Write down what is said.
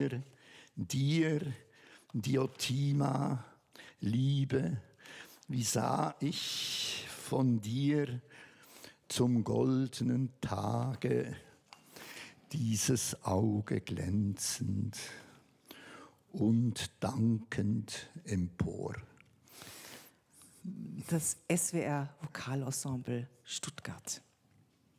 dir, Diotima, Liebe, wie sah ich von dir zum goldenen Tage dieses Auge glänzend und dankend empor. Das SWR Vokalensemble Stuttgart.